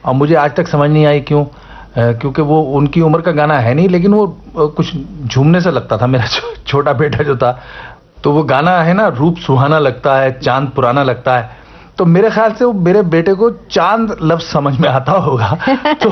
और मुझे आज तक समझ नहीं आई क्यों, क्योंकि वो उनकी उम्र का गाना है नहीं, लेकिन वो कुछ झूमने से लगता था। मेरा छोटा बेटा जो था, तो वो गाना है ना, रूप सुहाना लगता है, चांद पुराना लगता है, तो मेरे ख्याल से वो मेरे बेटे को चांद लफ्ज समझ में आता होगा। तो